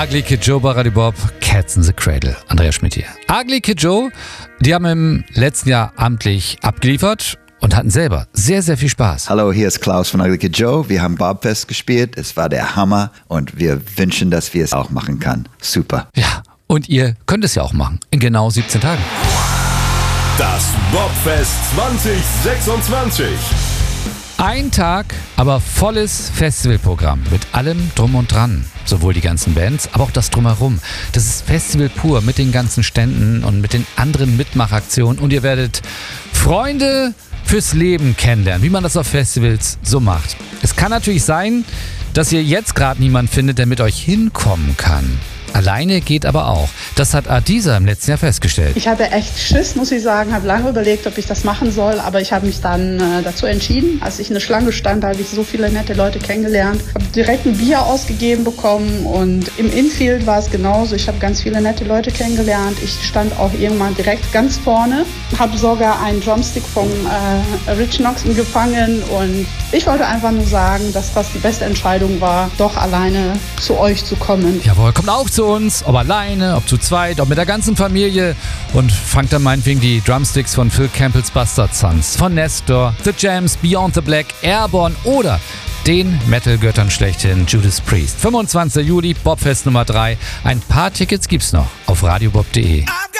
Ugly Kid Joe bei Radio Bob, Cats in the Cradle. Andreas Schmidt hier. Ugly Kid Joe, die haben im letzten Jahr amtlich abgeliefert und hatten selber sehr, sehr viel Spaß. Hallo, hier ist Klaus von Ugly Kid Joe. Wir haben Bobfest gespielt. Es war der Hammer und wir wünschen, dass wir es auch machen können. Super. Ja, und ihr könnt es ja auch machen. In genau 17 Tagen. Das Bobfest 2026. Ein Tag, aber volles Festivalprogramm mit allem drum und dran. Sowohl die ganzen Bands, aber auch das Drumherum. Das ist Festival pur mit den ganzen Ständen und mit den anderen Mitmachaktionen. Und ihr werdet Freunde fürs Leben kennenlernen, wie man das auf Festivals so macht. Es kann natürlich sein, dass ihr jetzt gerade niemanden findet, der mit euch hinkommen kann. Alleine geht aber auch. Das hat Adisa im letzten Jahr festgestellt. Ich hatte echt Schiss, muss ich sagen. Habe lange überlegt, ob ich das machen soll. Aber ich habe mich dann dazu entschieden. Als ich in der Schlange stand, habe ich so viele nette Leute kennengelernt. Habe direkt ein Bier ausgegeben bekommen. Und im Infield war es genauso. Ich habe ganz viele nette Leute kennengelernt. Ich stand auch irgendwann direkt ganz vorne. Habe sogar einen Drumstick vom Rich Knox gefangen. Und ich wollte einfach nur sagen, dass das die beste Entscheidung war, doch alleine zu euch zu kommen. Jawohl, kommt auch zu uns, ob alleine, ob zu zweit, ob mit der ganzen Familie und fangt dann meinetwegen die Drumsticks von Phil Campbell's Bastard Sons, von Nestor, The Jams, Beyond the Black, Airborne oder den Metal-Göttern schlechthin Judas Priest. 25. Juli, Bobfest Nummer 3. Ein paar Tickets gibt's noch auf radiobob.de.